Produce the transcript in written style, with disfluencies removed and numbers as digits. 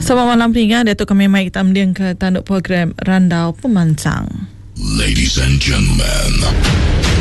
Selamat malam pendengar, Datuk kami mai kita mendiang ke tanduk program Randau Pemancang. Ladies and gentlemen,